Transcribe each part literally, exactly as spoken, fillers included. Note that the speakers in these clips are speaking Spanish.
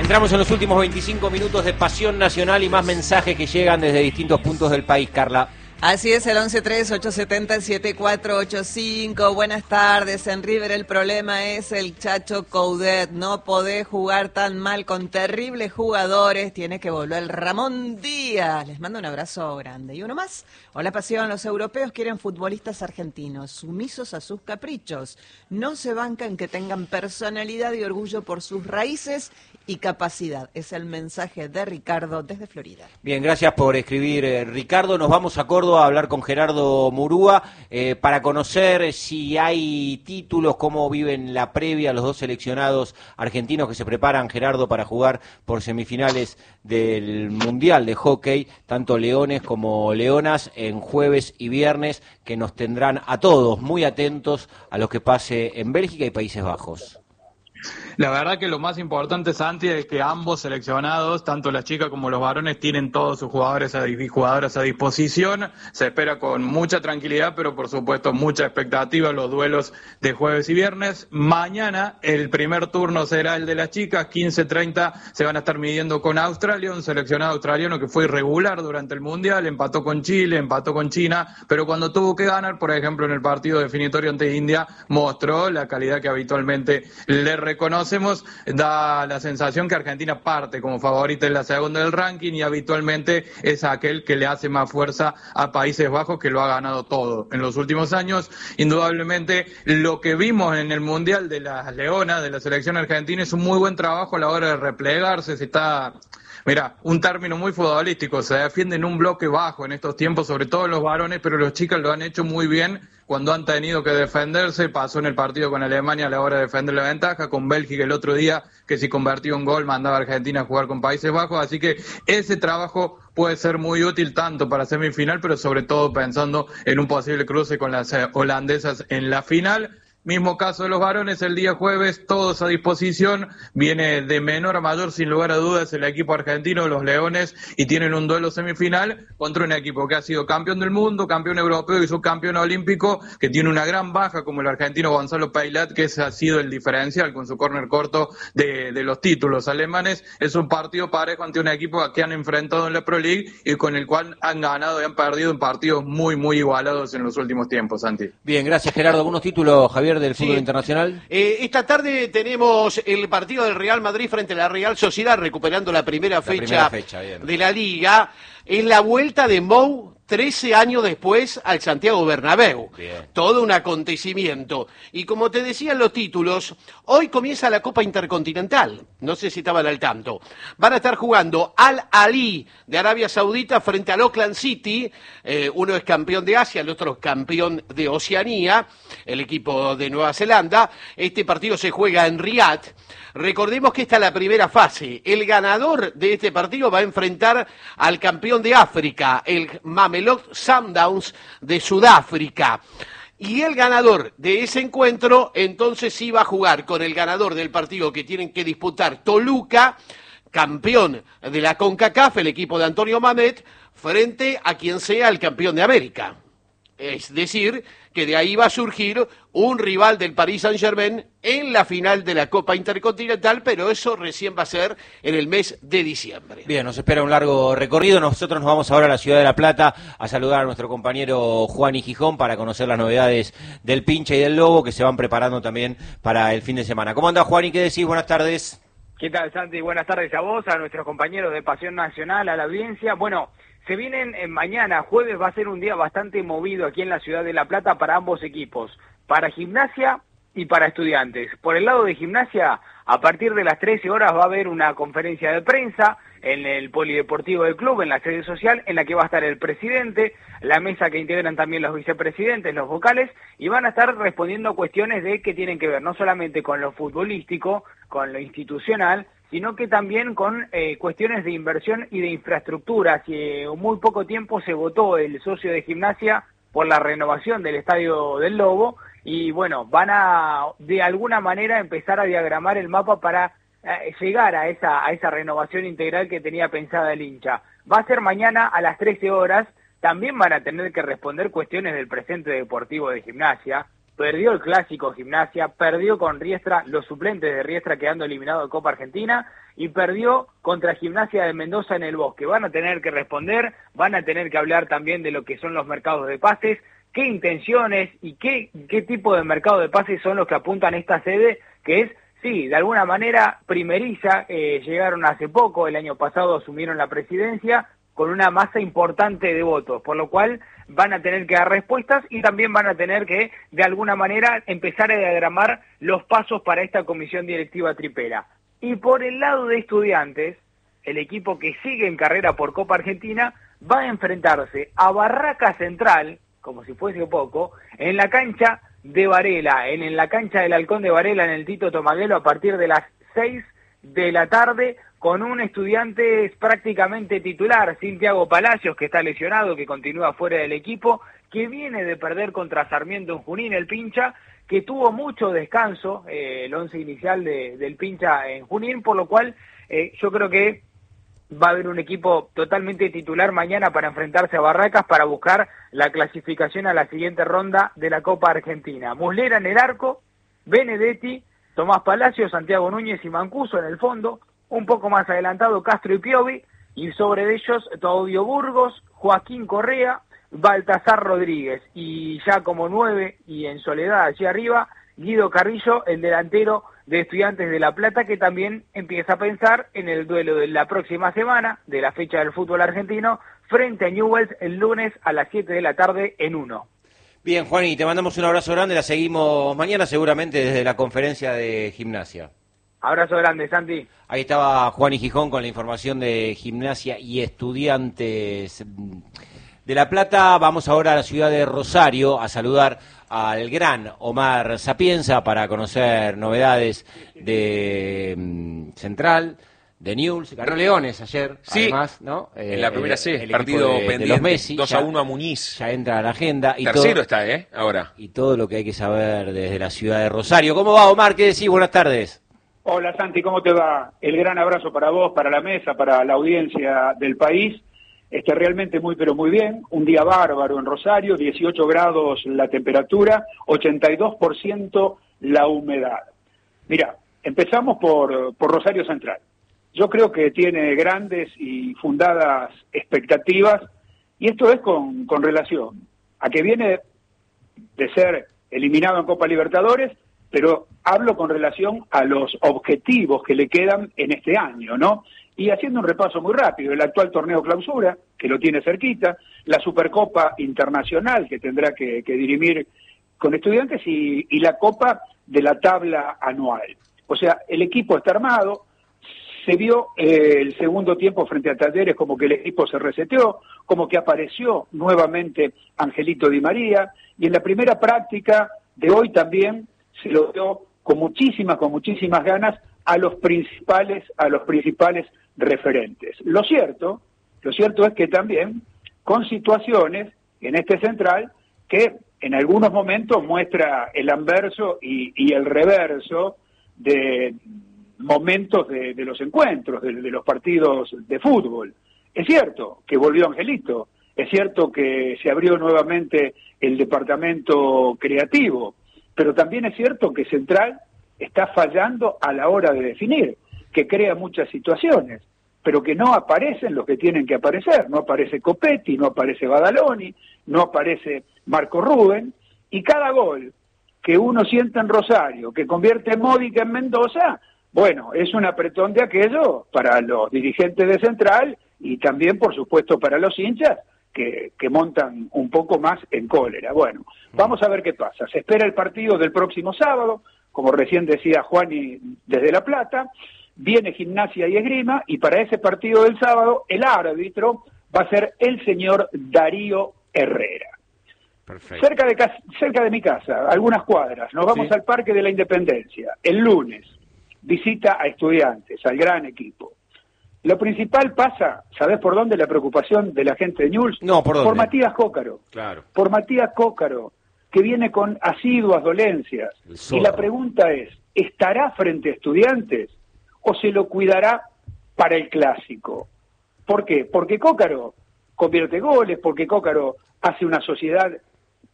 Entramos en los últimos veinticinco minutos de Pasión Nacional y más mensajes que llegan desde distintos puntos del país, Carla. Así es, el once tres ocho siete cero siete cuatro ocho cinco. Buenas tardes. En River el problema es el Chacho Coudet. No podés jugar tan mal con terribles jugadores. Tiene que volver el Ramón Díaz. Les mando un abrazo grande. Y uno más. Hola, Pasión. Los europeos quieren futbolistas argentinos, sumisos a sus caprichos. No se bancan que tengan personalidad y orgullo por sus raíces y capacidad. Es el mensaje de Ricardo desde Florida. Bien, gracias por escribir, eh, Ricardo. Nos vamos a Córdoba a hablar con Gerardo Murúa eh, para conocer si hay títulos, cómo viven la previa los dos seleccionados argentinos que se preparan, Gerardo, para jugar por semifinales del Mundial de Hockey, tanto leones como leonas, en jueves y viernes, que nos tendrán a todos muy atentos a lo que pase en Bélgica y Países Bajos. La verdad que lo más importante, Santi, es que ambos seleccionados, tanto las chicas como los varones, tienen todos sus jugadores y jugadoras a disposición. Se espera con mucha tranquilidad, pero por supuesto mucha expectativa los duelos de jueves y viernes. Mañana el primer turno será el de las chicas, quince treinta se van a estar midiendo con Australia, un seleccionado australiano que fue irregular durante el Mundial, empató con Chile, empató con China, pero cuando tuvo que ganar, por ejemplo en el partido definitorio ante India, mostró la calidad que habitualmente le reconoce. Da la sensación que Argentina parte como favorita en la segunda del ranking y habitualmente es aquel que le hace más fuerza a Países Bajos, que lo ha ganado todo en los últimos años. Indudablemente lo que vimos en el Mundial de las Leonas, de la selección argentina, es un muy buen trabajo a la hora de replegarse. Se está... Mira, un término muy futbolístico, se defiende en un bloque bajo en estos tiempos, sobre todo los varones, pero los chicas lo han hecho muy bien cuando han tenido que defenderse. Pasó en el partido con Alemania a la hora de defender la ventaja, con Bélgica el otro día, que si convertía un gol mandaba a Argentina a jugar con Países Bajos, así que ese trabajo puede ser muy útil tanto para semifinal, pero sobre todo pensando en un posible cruce con las holandesas en la final. Mismo caso de los varones, el día jueves, todos a disposición, viene de menor a mayor, sin lugar a dudas, el equipo argentino, los Leones, y tienen un duelo semifinal contra un equipo que ha sido campeón del mundo, campeón europeo y subcampeón olímpico, que tiene una gran baja como el argentino Gonzalo Peilat, que ese ha sido el diferencial con su córner corto de, de los títulos alemanes. Es un partido parejo ante un equipo que han enfrentado en la Pro League y con el cual han ganado y han perdido en partidos muy, muy igualados en los últimos tiempos, Santi. Bien, gracias, Gerardo. ¿Algunos títulos, Javier, del fútbol sí. internacional? Eh, esta tarde tenemos el partido del Real Madrid frente a la Real Sociedad, recuperando la primera la fecha, primera fecha de la Liga. Es la vuelta de Mou trece años después al Santiago Bernabéu. Bien. Todo un acontecimiento. Y como te decían los títulos, hoy comienza la Copa Intercontinental. No sé si estaban al tanto. Van a estar jugando Al Ahly de Arabia Saudita frente al Auckland City. Eh, uno es campeón de Asia, el otro es campeón de Oceanía, el equipo de Nueva Zelanda. Este partido se juega en Riad. Recordemos que esta es la primera fase. El ganador de este partido va a enfrentar al campeón de África, el Mamelodi Sundowns de Sudáfrica. Y el ganador de ese encuentro, entonces sí va a jugar con el ganador del partido que tienen que disputar Toluca, campeón de la CONCACAF, el equipo de Antonio Mamet, frente a quien sea el campeón de América. Es decir, que de ahí va a surgir un rival del Paris Saint-Germain en la final de la Copa Intercontinental, pero eso recién va a ser en el mes de diciembre. Bien, nos espera un largo recorrido. Nosotros nos vamos ahora a la ciudad de La Plata a saludar a nuestro compañero Juan y Gijón para conocer las novedades del Pincha y del Lobo, que se van preparando también para el fin de semana. ¿Cómo anda, Juan, y qué decís? Buenas tardes. ¿Qué tal, Santi? Buenas tardes a vos, a nuestros compañeros de Pasión Nacional, a la audiencia. Bueno, se vienen eh, mañana, jueves, va a ser un día bastante movido aquí en la ciudad de La Plata para ambos equipos, para Gimnasia y para Estudiantes. Por el lado de Gimnasia, a partir de las trece horas va a haber una conferencia de prensa en el polideportivo del club, en la sede social, en la que va a estar el presidente, la mesa que integran también los vicepresidentes, los vocales, y van a estar respondiendo cuestiones de que tienen que ver no solamente con lo futbolístico, con lo institucional, sino que también con eh, cuestiones de inversión y de infraestructura. Hace muy poco tiempo se votó el socio de Gimnasia por la renovación del Estadio del Lobo, y bueno, van a de alguna manera empezar a diagramar el mapa para eh, llegar a esa, a esa renovación integral que tenía pensada el hincha. Va a ser mañana a las trece horas, también van a tener que responder cuestiones del presente deportivo de Gimnasia, perdió el clásico Gimnasia, perdió con Riestra, los suplentes de Riestra quedando eliminados de Copa Argentina, y perdió contra Gimnasia de Mendoza en el Bosque. Van a tener que responder, van a tener que hablar también de lo que son los mercados de pases, qué intenciones y qué, qué tipo de mercado de pases son los que apuntan a esta sede, que es, sí, de alguna manera primeriza. Eh, llegaron hace poco, el año pasado asumieron la presidencia, con una masa importante de votos, por lo cual van a tener que dar respuestas y también van a tener que, de alguna manera, empezar a diagramar los pasos para esta comisión directiva tripera. Y por el lado de Estudiantes, el equipo que sigue en carrera por Copa Argentina va a enfrentarse a Barraca Central, como si fuese poco, en la cancha de Varela, en, en la cancha del Halcón de Varela, en el Tito Tomaguelo, a partir de las seis de la tarde, con un Estudiantes prácticamente titular, Santiago Palacios, que está lesionado, que continúa fuera del equipo, que viene de perder contra Sarmiento en Junín, el Pincha, que tuvo mucho descanso, eh, el once inicial de, del Pincha en Junín, por lo cual eh, yo creo que va a haber un equipo totalmente titular mañana para enfrentarse a Barracas para buscar la clasificación a la siguiente ronda de la Copa Argentina. Muslera en el arco, Benedetti, Tomás Palacios, Santiago Núñez y Mancuso en el fondo, un poco más adelantado Castro y Piovi, y sobre ellos Claudio Burgos, Joaquín Correa, Baltasar Rodríguez, y ya como nueve y en soledad allí arriba, Guido Carrillo, el delantero de Estudiantes de La Plata, que también empieza a pensar en el duelo de la próxima semana, de la fecha del fútbol argentino, frente a Newell's el lunes a las siete de la tarde en uno. Bien, Juan, y te mandamos un abrazo grande, la seguimos mañana seguramente desde la conferencia de Gimnasia. Abrazo grande, Santi. Ahí estaba Juan y Gijón con la información de Gimnasia y Estudiantes de La Plata. Vamos ahora a la ciudad de Rosario a saludar al gran Omar Sapienza para conocer novedades de um, Central, de Newell's. Ganó Leones ayer, sí, además, ¿no? En eh, la primera C, el, el partido de, pendiente, de los Messi, dos a uno a Muñiz. Ya entra a la agenda. Y Tercero todo, está, ¿eh? Ahora. Y todo lo que hay que saber desde la ciudad de Rosario. ¿Cómo va, Omar? ¿Qué decís? Buenas tardes. Hola Santi, ¿cómo te va? El gran abrazo para vos, para la mesa, para la audiencia del país. Este, realmente muy pero muy bien, un día bárbaro en Rosario, dieciocho grados la temperatura, ochenta y dos por ciento la humedad. Mira, empezamos por, por Rosario Central. Yo creo que tiene grandes y fundadas expectativas, y esto es con, con relación a que viene de ser eliminado en Copa Libertadores, pero hablo con relación a los objetivos que le quedan en este año, ¿no? Y haciendo un repaso muy rápido, el actual torneo clausura, que lo tiene cerquita, la Supercopa Internacional, que tendrá que, que dirimir con Estudiantes, y, y la Copa de la tabla anual. O sea, el equipo está armado, se vio eh, el segundo tiempo frente a Talleres como que el equipo se reseteó, como que apareció nuevamente Angelito Di María, y en la primera práctica de hoy también se lo dio con muchísimas, con muchísimas ganas a los principales, a los principales referentes. Lo cierto, lo cierto es que también con situaciones en este Central que en algunos momentos muestra el anverso y, y el reverso de momentos de, de los encuentros, de, de los partidos de fútbol. Es cierto que volvió Angelito, es cierto que se abrió nuevamente el departamento creativo, pero también es cierto que Central está fallando a la hora de definir, que crea muchas situaciones, pero que no aparecen los que tienen que aparecer. No aparece Copetti, no aparece Badaloni, no aparece Marco Rubén, y cada gol que uno siente en Rosario, que convierte Módica en Mendoza, bueno, es un apretón de aquello para los dirigentes de Central y también, por supuesto, para los hinchas, que, que montan un poco más en cólera. Bueno, vamos a ver qué pasa. Se espera el partido del próximo sábado, como recién decía Juani desde La Plata, viene Gimnasia y Esgrima, y para ese partido del sábado el árbitro va a ser el señor Darío Herrera. Perfecto. Cerca de, casa, cerca de mi casa, algunas cuadras, nos vamos sí. al Parque de la Independencia. El lunes, visita a Estudiantes, al gran equipo. Lo principal pasa, ¿sabés por dónde la preocupación de la gente de Newell's? No, ¿por dónde? Por Matías Cócaro. Claro. Por Matías Cócaro, que viene con asiduas dolencias. Y la pregunta es, ¿estará frente a Estudiantes o se lo cuidará para el Clásico? ¿Por qué? Porque Cócaro convierte goles, porque Cócaro hace una sociedad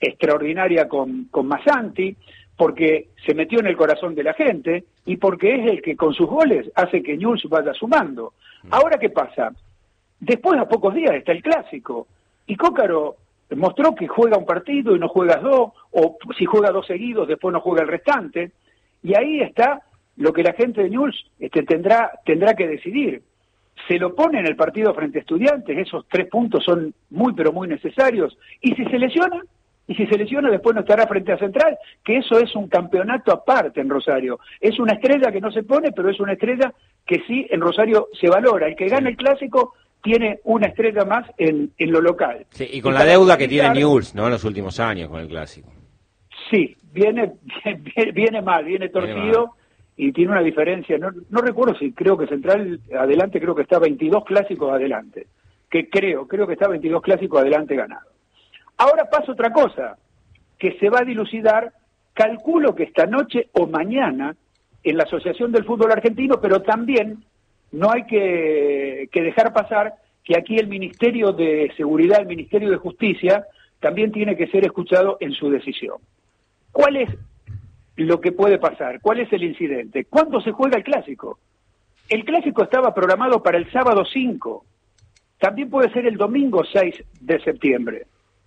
extraordinaria con, con Massanti, porque se metió en el corazón de la gente y porque es el que con sus goles hace que Newell's vaya sumando. Ahora, ¿qué pasa? Después, a pocos días, está el Clásico, y Cócaro mostró que juega un partido y no juegas dos, o si juega dos seguidos, después no juega el restante, y ahí está lo que la gente de Newell's este, tendrá, tendrá que decidir. Se lo pone en el partido frente a Estudiantes, esos tres puntos son muy pero muy necesarios, y si se lesiona, y si se lesiona después no estará frente a Central, que eso es un campeonato aparte en Rosario, es una estrella que no se pone, pero es una estrella que sí en Rosario se valora, el que gana el Clásico tiene una estrella más en, en lo local. Sí, y con y la deuda que tiene Newell's, ¿no?, en los últimos años con el Clásico. Sí, viene, viene, viene mal, viene torcido, viene mal. Y tiene una diferencia, no, no recuerdo si creo que Central adelante, creo que está veintidós clásicos adelante, que creo, creo que está veintidós clásicos adelante ganado. Ahora pasa otra cosa, que se va a dilucidar, calculo que esta noche o mañana, en la Asociación del Fútbol Argentino, pero también no hay que, que dejar pasar que aquí el Ministerio de Seguridad, el Ministerio de Justicia, también tiene que ser escuchado en su decisión. ¿Cuál es lo que puede pasar? ¿Cuál es el incidente? ¿Cuándo se juega el Clásico? El Clásico estaba programado para el sábado cinco, también puede ser el domingo seis de septiembre.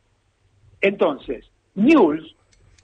Entonces, Newell's,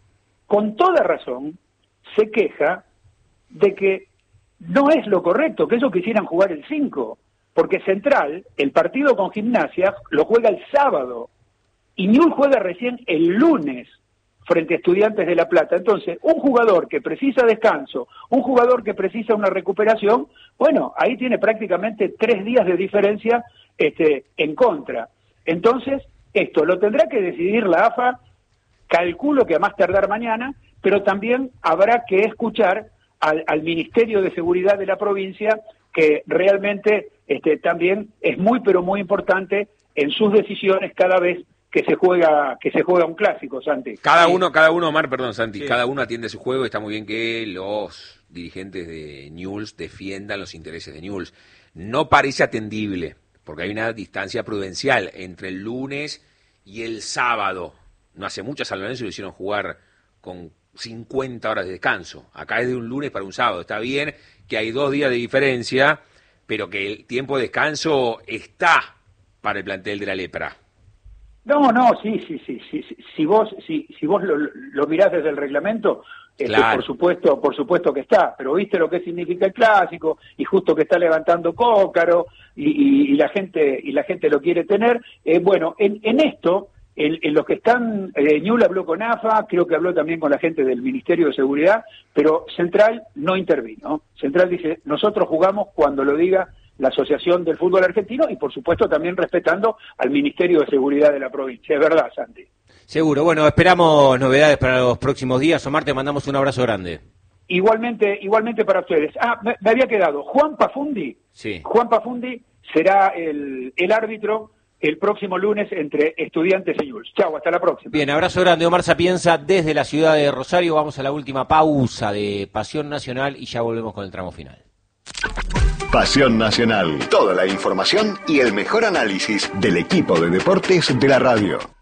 con toda razón, se queja de que no es lo correcto, que ellos quisieran jugar el cinco, porque Central, el partido con Gimnasia, lo juega el sábado, y Newell's juega recién el lunes frente a Estudiantes de La Plata. Entonces, un jugador que precisa descanso, un jugador que precisa una recuperación, bueno, ahí tiene prácticamente tres días de diferencia este, en contra. Entonces, esto lo tendrá que decidir la A F A, calculo que a más tardar mañana, pero también habrá que escuchar al, al Ministerio de Seguridad de la provincia, que realmente este, también es muy pero muy importante en sus decisiones cada vez que se juega que se juega un clásico, Santi. Cada uno, cada uno, Omar, perdón, Santi, sí. cada uno atiende su juego, está muy bien que los dirigentes de Newell's defiendan los intereses de Newell's. No parece atendible, porque hay una distancia prudencial entre el lunes y el sábado. No hace mucho a San Lorenzo lo hicieron jugar con cincuenta horas de descanso. Acá es de un lunes para un sábado. Está bien que hay dos días de diferencia, pero que el tiempo de descanso está para el plantel de la Lepra. No, no, sí, sí, sí, sí, sí. Si vos, si, si vos lo, lo mirás desde el reglamento, este, claro. por supuesto, por supuesto que está, pero viste lo que significa el Clásico, y justo que está levantando Cócaro, y, y, y la gente, y la gente lo quiere tener, eh, bueno, en, en esto, en, en los que están, eh, Newell's habló con A F A, creo que habló también con la gente del Ministerio de Seguridad, pero Central no intervino. Central dice, nosotros jugamos cuando lo diga la Asociación del Fútbol Argentino y, por supuesto, también respetando al Ministerio de Seguridad de la provincia. Es verdad, Santi. Seguro. Bueno, esperamos novedades para los próximos días. Omar, te mandamos un abrazo grande. Igualmente, igualmente para ustedes. Ah, me, me había quedado. Juan Pafundi. Sí. Juan Pafundi será el, el árbitro el próximo lunes entre Estudiantes y Newell's. Chau, hasta la próxima. Bien, abrazo grande. Omar Sapienza desde la ciudad de Rosario. Vamos a la última pausa de Pasión Nacional y ya volvemos con el tramo final. Pasión Nacional. Toda la información y el mejor análisis del equipo de deportes de la radio.